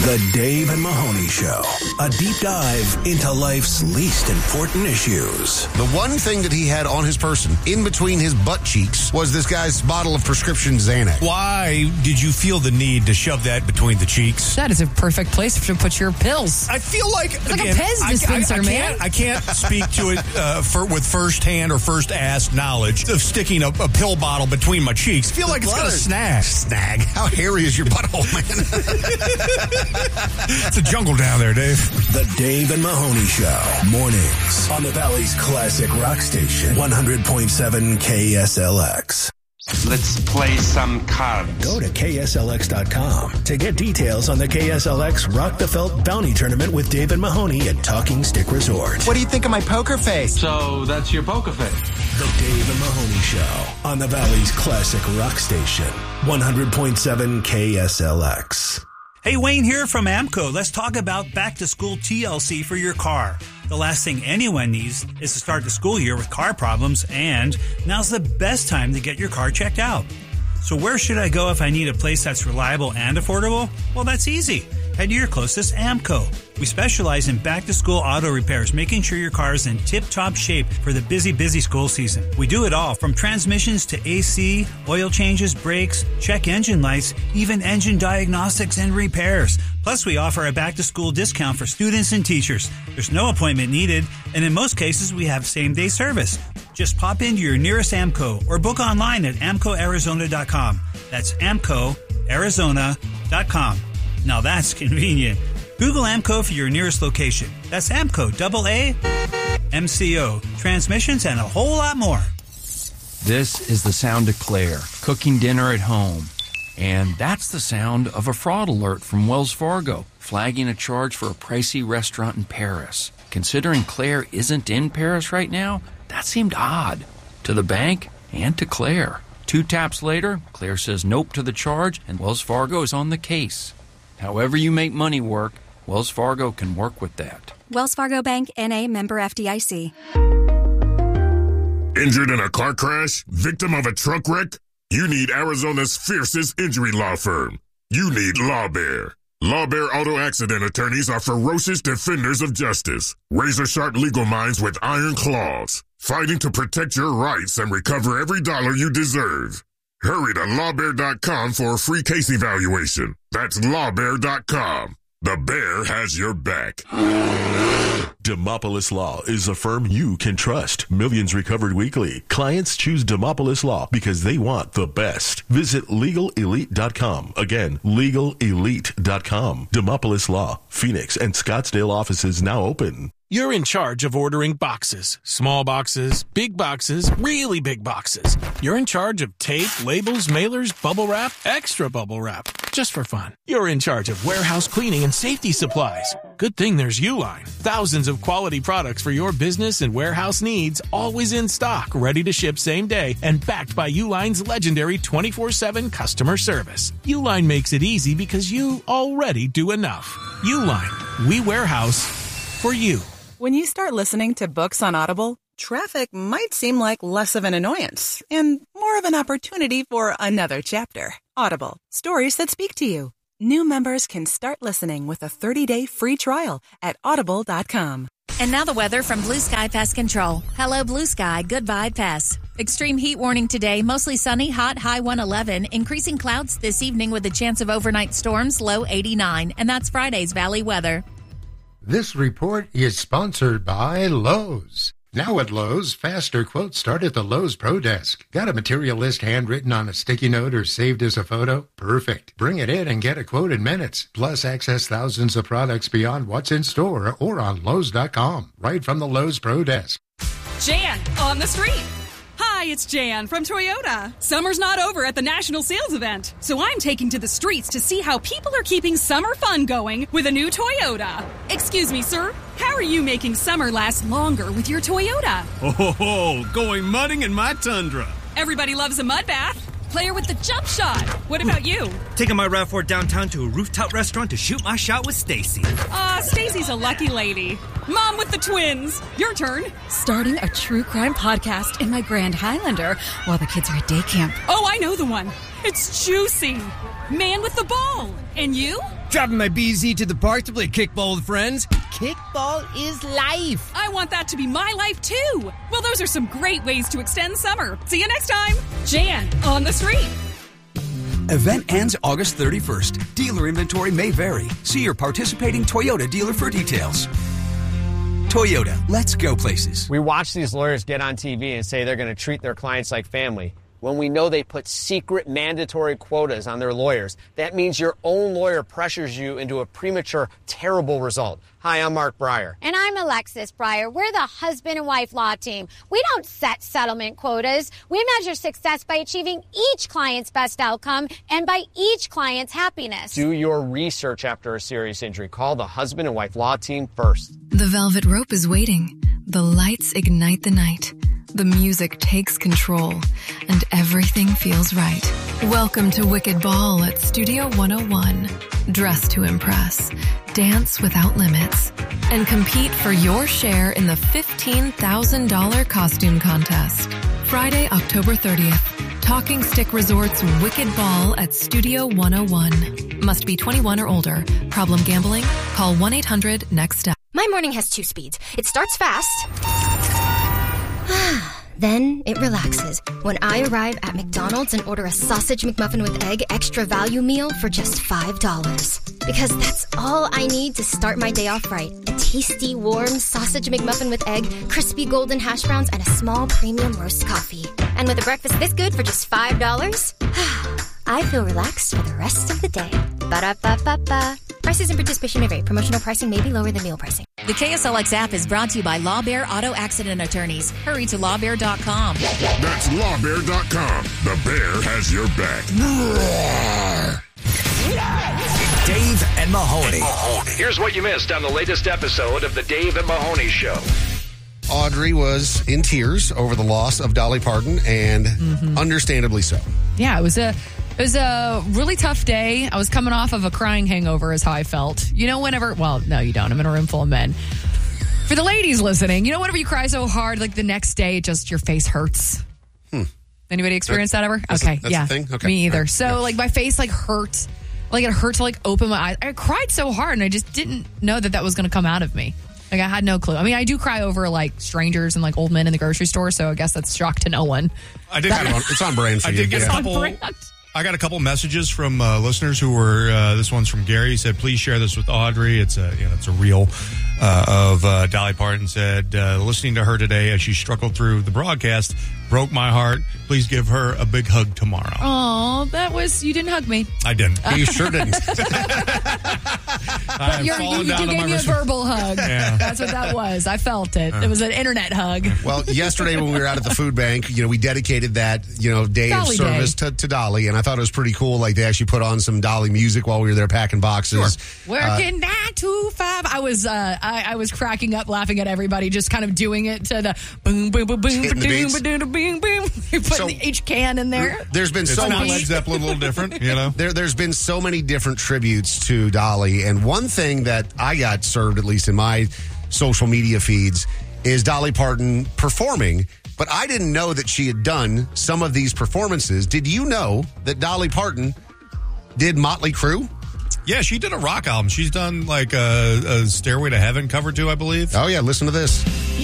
The Dave and Mahoney Show. A deep dive into life's least important issues. The one thing that he had on his person, in between his butt cheeks, was this guy's bottle of prescription Xanax. Why did you feel the need to shove that between the cheeks? That is a perfect place to put your pills. I feel like, it's like a Pez dispenser, man. I can't speak to it with first-hand or first-ass knowledge of sticking a pill bottle between my cheeks. I feel like it's got a snag. Snag? How hairy is your butthole, man? It's a jungle down there, Dave. The Dave and Mahoney Show. Mornings on the Valley's classic rock station, 100.7 KSLX. Let's play some cards. Go to KSLX.com to get details on the KSLX Rock the Felt Bounty Tournament with Dave and Mahoney at Talking Stick Resort. What do you think of my poker face? So that's your poker face. The Dave and Mahoney Show on the Valley's classic rock station, 100.7 KSLX. Hey, Wayne here from AMCO. Let's talk about back-to-school TLC for your car. The last thing anyone needs is to start the school year with car problems, and now's the best time to get your car checked out. So where should I go if I need a place that's reliable and affordable? Well, that's easy. Head to your closest AMCO. We specialize in back-to-school auto repairs, making sure your car is in tip-top shape for the busy school season. We do it all, from transmissions to AC, oil changes, brakes, check engine lights, even engine diagnostics and repairs. Plus, we offer a back-to-school discount for students and teachers. There's no appointment needed, and in most cases, we have same-day service. Just pop into your nearest AMCO or book online at amcoarizona.com. That's amcoarizona.com. Now that's convenient. Google AMCO for your nearest location. That's AMCO, AAMCO. Transmissions and a whole lot more. This is the sound of Claire, cooking dinner at home. And that's the sound of a fraud alert from Wells Fargo, flagging a charge for a pricey restaurant in Paris. Considering Claire isn't in Paris right now, that seemed odd. To the bank and to Claire. 2 taps later, Claire says nope to the charge, and Wells Fargo is on the case. However you make money work, Wells Fargo can work with that. Wells Fargo Bank, N.A., member FDIC. Injured in a car crash? Victim of a truck wreck? You need Arizona's fiercest injury law firm. You need LawBear. LawBear Auto Accident attorneys are ferocious defenders of justice. Razor-sharp legal minds with iron claws. Fighting to protect your rights and recover every dollar you deserve. Hurry to lawbear.com for a free case evaluation. That's lawbear.com. The bear has your back. Demopolis Law is a firm you can trust. Millions recovered weekly. Clients choose Demopolis Law because they want the best. Visit LegalElite.com. Again, LegalElite.com. Demopolis Law, Phoenix and Scottsdale offices now open. You're in charge of ordering boxes. Small boxes, big boxes, really big boxes. You're in charge of tape, labels, mailers, bubble wrap, extra bubble wrap. Just for fun. You're in charge of warehouse cleaning and safety supplies. Good thing there's Uline. Thousands of quality products for your business and warehouse needs, always in stock, ready to ship same day, and backed by Uline's legendary 24/7 customer service. Uline makes it easy because you already do enough. Uline. We warehouse for you. When you start listening to books on Audible, traffic might seem like less of an annoyance and more of an opportunity for another chapter. Audible, stories that speak to you. New members can start listening with a 30-day free trial at audible.com. And now the weather from Blue Sky Pest Control. Hello, Blue Sky. Goodbye, pests. Extreme heat warning today. Mostly sunny, hot, high 111. Increasing clouds this evening with a chance of overnight storms, low 89. And that's Friday's Valley weather. This report is sponsored by Lowe's. Now at Lowe's, faster quotes start at the Lowe's Pro Desk. Got a material list handwritten on a sticky note or saved as a photo? Perfect. Bring it in and get a quote in minutes. Plus, access thousands of products beyond what's in store or on Lowe's.com. Right from the Lowe's Pro Desk. Jan, on the street. Hi, it's Jan from Toyota. Summer's not over at the National Sales Event, so I'm taking to the streets to see how people are keeping summer fun going with a new Toyota. Excuse me, sir. How are you making summer last longer with your Toyota? Oh, going mudding in my Tundra. Everybody loves a mud bath. Player with the jump shot. What about you? Taking my RAV4 downtown to a rooftop restaurant to shoot my shot with Stacy. Stacy's a lucky lady. Mom with the twins. Your turn. Starting a true crime podcast in my Grand Highlander while the kids are at day camp. Oh, I know the one. It's juicy. Man with the ball. And you? Dropping my BZ to the park to play kickball with friends. Kickball is life. I want that to be my life, too. Well, those are some great ways to extend summer. See you next time. Jan on the street. Event ends August 31st. Dealer inventory may vary. See your participating Toyota dealer for details. Toyota, let's go places. We watch these lawyers get on TV and say they're going to treat their clients like family, when we know they put secret mandatory quotas on their lawyers. That means your own lawyer pressures you into a premature, terrible result. Hi, I'm Mark Breyer. And I'm Alexis Breyer. We're the husband and wife law team. We don't set settlement quotas. We measure success by achieving each client's best outcome and by each client's happiness. Do your research after a serious injury. Call the husband and wife law team first. The velvet rope is waiting. The lights ignite the night. The music takes control, and everything feels right. Welcome to Wicked Ball at Studio 101. Dress to impress, dance without limits, and compete for your share in the $15,000 costume contest. Friday, October 30th. Talking Stick Resort's Wicked Ball at Studio 101. Must be 21 or older. Problem gambling? Call 1-800-NEXT-STEP. My morning has two speeds. It starts fast. Then it relaxes when I arrive at McDonald's and order a sausage McMuffin with egg extra value meal for just $5. Because that's all I need to start my day off right. A tasty, warm sausage McMuffin with egg, crispy golden hash browns, and a small premium roast coffee. And with a breakfast this good for just $5, I feel relaxed for the rest of the day. Ba-da-ba-ba-ba. Prices and participation may vary. Promotional pricing may be lower than meal pricing. The KSLX app is brought to you by Law Bear Auto Accident Attorneys. Hurry to lawbear.com. That's lawbear.com. The bear has your back. Dave and Mahoney. Here's what you missed on the latest episode of the Dave and Mahoney Show. Audrey was in tears over the loss of Dolly Parton, and understandably so. Yeah, it was a really tough day. I was coming off of a crying hangover is how I felt. You know, well, no, you don't. I'm in a room full of men. For the ladies listening, you know, whenever you cry so hard, like the next day, just your face hurts. Anybody experience that ever? That's okay, the thing? Okay. Me either. Right. So, like, my face, like, hurt. Like, it hurt to, like, open my eyes. I cried so hard, and I just didn't know that was going to come out of me. Like, I had no clue. I mean, I do cry over, like, strangers and, like, old men in the grocery store, so I guess that's shock to no one. It's on brand for you. I did get a couple. I got a couple messages from listeners who were. This one's from Gary. He said, "Please share this with Audrey." It's a reel of Dolly Parton. Said, "Listening to her today as she struggled through the broadcast broke my heart. Please give her a big hug tomorrow." Oh, you didn't hug me. I didn't. You sure didn't. But you gave me a verbal hug. Yeah. That's what that was. I felt it. It was an internet hug. Well, yesterday when we were out at the food bank, we dedicated that, day of service to Dolly, and I thought it was pretty cool. Like, they actually put on some Dolly music while we were there packing boxes. Sure. Working 9 to 5. I was cracking up, laughing at everybody, just kind of doing it to the boom, boom, boom, boom, boom, boom, boom, boom. You're putting each can in there. There's been It's not Led Zeppelin, a little different, There's been so many different tributes to Dolly, and one thing that I got served, at least in my social media feeds, is Dolly Parton performing. But I didn't know that she had done some of these performances. Did you know that Dolly Parton did Motley Crue? Yeah, she did a rock album. She's done like a Stairway to Heaven cover too, I believe. Oh, yeah. Listen to this.